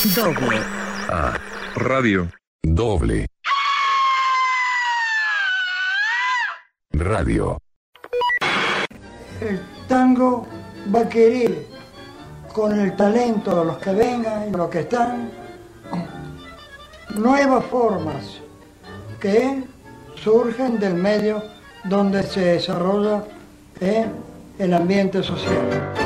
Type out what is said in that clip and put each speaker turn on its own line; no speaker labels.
Doble.
Ah, radio.
Doble. Radio.
El tango va a querer, con el talento de los que vengan y los que están, nuevas formas que surgen del medio donde se desarrolla el ambiente social.